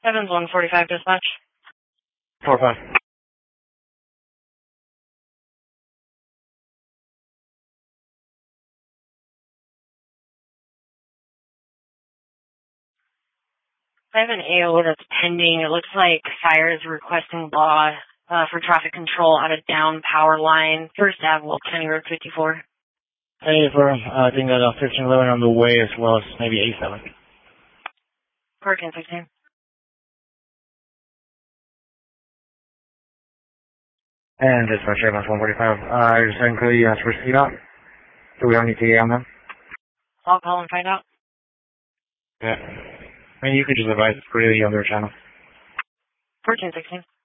Evans 145 dispatch. 45. I have an AO that's pending. It looks like fire is requesting law for traffic control out of down power line, First Ave, Will County Road 54. Hey, firm. I think that 1511 on the way as well as maybe A7. Hurricane 16. And dispatch Evans 145. You're saying clearly you asked for CDOT? Do we have any TA on them? I'll call and find out. Yeah. I mean, you could just advise freely on their channel. Hurricane 16.